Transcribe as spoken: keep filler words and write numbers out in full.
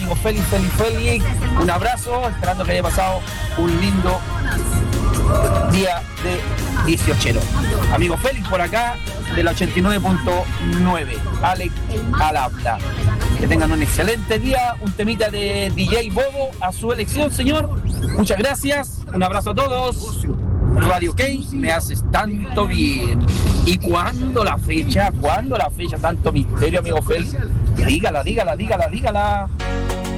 amigo Félix, Félix, Félix. Un abrazo, esperando que haya pasado un lindo día de dieciochero. Amigo Félix por acá, de la ochenta y nueve punto nueve. Alex al habla. Que tengan un excelente día, un temita de D J Bobo a su elección, señor. Muchas gracias, un abrazo a todos. Radio K, me haces tanto bien. ¿Y cuándo la fecha? ¿Cuándo la fecha? Tanto misterio, amigo Félix. Dígala, dígala, dígala, dígala.